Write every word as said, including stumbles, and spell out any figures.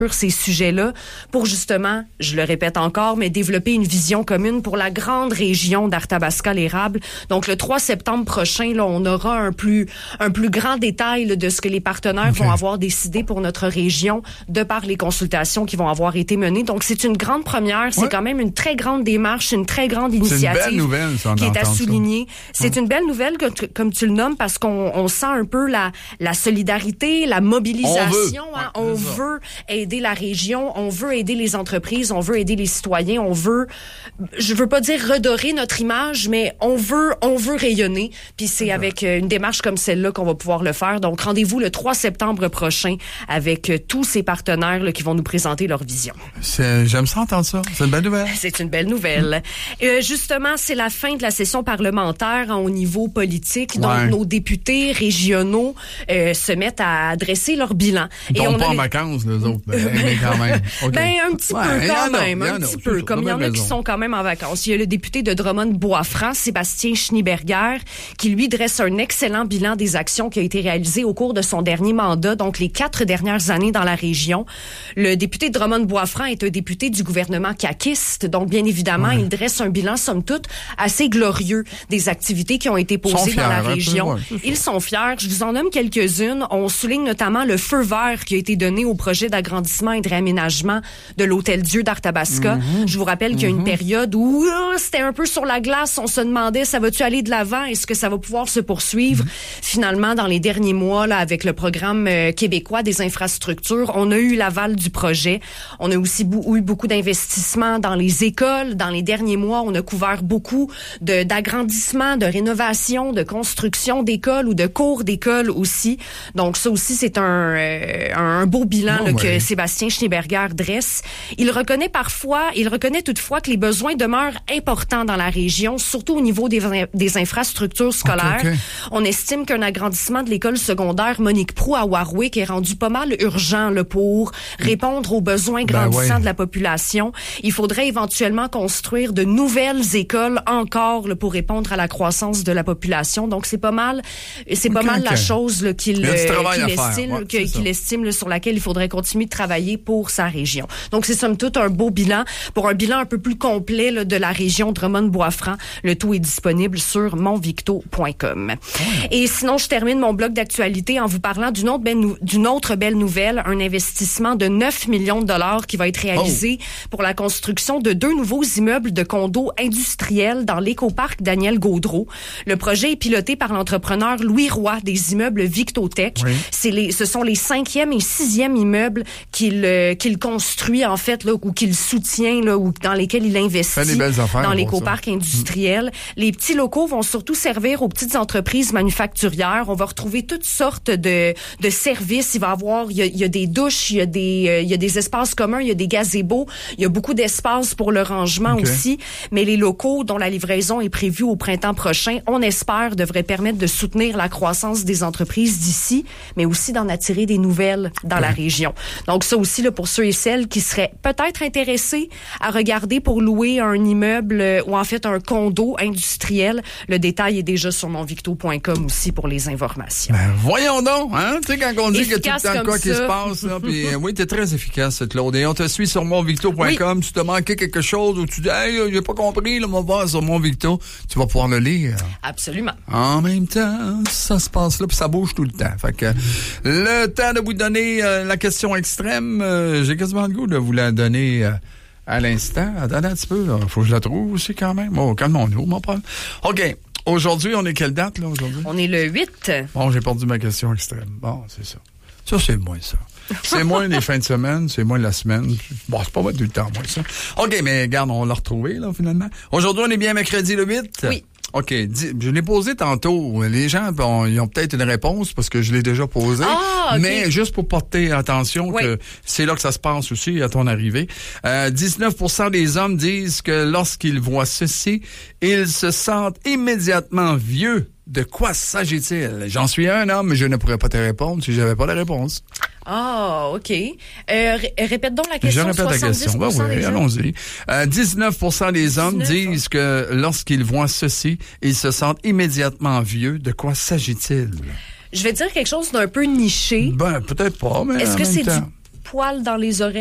ces sujets-là pour justement, je le répète encore, mais développer une vision commune pour la grande région d'Arthabasca-l'Érable. Donc, le trois septembre prochain, là, on aura un plus un plus grand détail là, de ce que les partenaires okay. vont avoir décidé pour notre région de par les consultations qui vont avoir été menées. Donc, c'est une grande première. C'est ouais. quand même une très grande démarche, une très grande initiative c'est une belle nouvelle, ça, qui est à souligner. Ça. C'est ouais. une belle nouvelle, que, comme tu le nommes, parce qu'on on sent un peu la, la solidarité, la mobilisation. On veut, hein, ouais, on veut aider la région, on veut aider les entreprises, on veut aider les citoyens, on veut, je veux pas dire redorer notre image, mais on veut, on veut rayonner. Puis c'est okay. avec une démarche comme celle-là qu'on va pouvoir le faire. Donc rendez-vous le trois septembre prochain avec tous ces partenaires là, qui vont nous présenter leur vision. C'est, j'aime ça entendre ça. C'est une belle nouvelle. C'est une belle nouvelle. Mmh. Euh, justement, c'est la fin de la session parlementaire hein, au niveau politique. Donc ouais. nos députés régionaux euh, se mettent à dresser leur bilan. Ils ne tombent pas les... en vacances, les autres. Mais quand même. Okay. Ben, un petit ouais, peu quand même, un petit peu. Comme il y en a qui sont quand même en vacances. Il y a le député de Drummond-Bois-Franc, Sébastien Schneeberger, qui lui dresse un excellent bilan des actions qui ont été réalisées au cours de son dernier mandat, donc les quatre dernières années dans la région. Le député de Drummond-Bois-Franc est un député du gouvernement caquiste, donc bien évidemment, ouais. il dresse un bilan, somme toute, assez glorieux des activités qui ont été posées dans la région. Peu, ouais, Ils sont fiers. Je vous en nomme quelques-unes. On souligne notamment le feu vert qui a été donné au projet d'agrandissement et de réaménagement de l'Hôtel-Dieu d'Arthabasca. Mm-hmm. Je vous rappelle qu'il y a une mm-hmm. période où euh, c'était un peu sur la glace. On se demandait, ça va-tu aller de l'avant? Est-ce que ça va pouvoir se poursuivre? Mm-hmm. Finalement, dans les derniers mois, là, avec le programme euh, québécois des infrastructures, on a eu l'aval du projet. On a aussi bou- eu beaucoup d'investissements dans les écoles. Dans les derniers mois, on a couvert beaucoup de, d'agrandissements, de rénovations, de construction d'écoles ou de cours d'écoles aussi. Donc ça aussi, c'est un, euh, un beau bilan bon, là, ouais. que Sébastien Schneeberger dresse. Il reconnaît parfois, il reconnaît toutefois que les besoins demeurent importants dans la région, surtout au niveau des, des infrastructures scolaires. Okay, okay. On estime qu'un agrandissement de l'école secondaire Monique Proulx à Warwick est rendu pas mal urgent là, pour répondre aux besoins grandissants ben ouais. de la population. Il faudrait éventuellement construire de nouvelles écoles encore là, pour répondre à la croissance de la population. Donc c'est pas mal, c'est okay, pas mal okay. la chose là, qu'il, euh, qu'il estime, ouais, que, qu'il estime là, sur laquelle il faudrait continuer de travailler pour sa région. Donc, c'est somme toute un beau bilan. Pour un bilan un peu plus complet là, de la région Drummond-Bois-Franc, le tout est disponible sur monvicto point com. Oh. Et sinon, je termine mon bloc d'actualité en vous parlant d'une autre belle, nou- d'une autre belle nouvelle, un investissement de neuf millions de dollars qui va être réalisé oh. pour la construction de deux nouveaux immeubles de condos industriels dans l'écoparc Daniel Gaudreault. Le projet est piloté par l'entrepreneur Louis Roy des immeubles Victotech. Oui. C'est les, ce sont les cinquième et sixième immeubles qu'il euh, qu'il construit en fait là ou qu'il soutient là ou dans lesquels il investit dans l'écoparc industriel. Mmh. Les petits locaux vont surtout servir aux petites entreprises manufacturières. On va retrouver toutes sortes de de services. Il va y avoir il y a, il y a des douches, il y a des euh, il y a des espaces communs, il y a des gazebos, il y a beaucoup d'espace pour le rangement okay. aussi, mais les locaux dont la livraison est prévue au printemps prochain, on espère devraient permettre de soutenir la croissance des entreprises d'ici, mais aussi d'en attirer des nouvelles dans okay. la région. Donc ça aussi là pour ceux et celles qui seraient peut-être intéressés à regarder pour louer un immeuble euh, ou en fait un condo industriel. Le détail est déjà sur monvicto point com aussi pour les informations. Ben, voyons donc, hein? Tu sais, quand on dit qu'il y a tout le temps quoi ça. Qui se passe, là, puis euh, oui, t'es très efficace, Claude. Et on te suit sur monvicto point com. Oui. Tu te manquais quelque chose ou tu dis, hey, j'ai pas compris, là, on va voir sur Monvicto. Tu vas pouvoir le lire. Absolument. En même temps, ça se passe là, puis ça bouge tout le temps. Fait que, le temps de vous donner euh, la question extrême, euh, j'ai quasiment le goût de vous la donner euh, à l'instant. Attendez un petit peu, là. Faut que je la trouve aussi quand même. Oh, calmons-nous, mon problème. OK. Aujourd'hui, on est quelle date, là, aujourd'hui? On est le huit. Bon, j'ai perdu ma question extrême. Bon, c'est ça. Ça, c'est moins ça. C'est moins les fins de semaine, c'est moins la semaine. Bon, c'est pas mal tout le temps, moi, ça. OK, mais regarde, on l'a retrouvé, là, finalement. Aujourd'hui, on est bien mercredi le huit? Oui. OK. Je l'ai posé tantôt. Les gens, bon, ils ont peut-être une réponse parce que je l'ai déjà posé. Ah, okay. Mais juste pour porter attention oui. que c'est là que ça se passe aussi à ton arrivée. Euh, dix-neuf pour cent des hommes disent que lorsqu'ils voient ceci, ils se sentent immédiatement vieux. De quoi s'agit-il? J'en suis un homme, mais je ne pourrais pas te répondre si j'avais pas la réponse. Ah, OK. Euh, ré- répète donc la question. Je répète la question. Ben oui, allons-y. Euh, dix-neuf pour cent des hommes dix-neuf disent que lorsqu'ils voient ceci, ils se sentent immédiatement vieux. De quoi s'agit-il? Je vais dire quelque chose d'un peu niché. Ben, peut-être pas, mais Est-ce en que même c'est temps. du poils dans les oreilles.